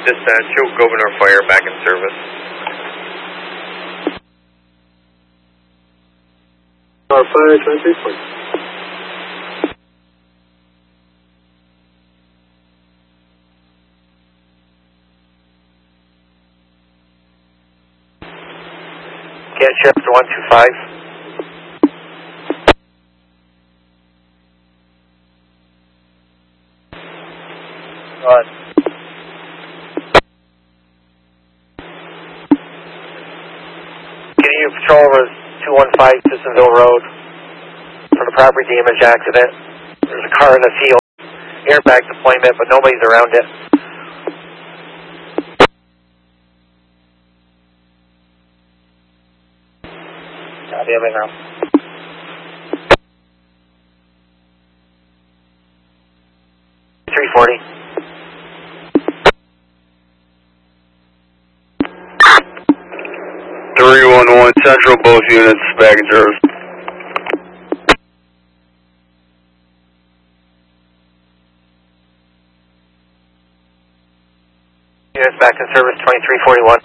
Dispatch, Joe Governor Fire back in service. Fire 2340. Get shift 125. Continue patrol over 215 Sissonville Road for the property damage accident. There's a car in the field. Airbag deployment, but nobody's around it. Copy, I'm in now. .340. Central, both units back in service. Units back in service, 2341.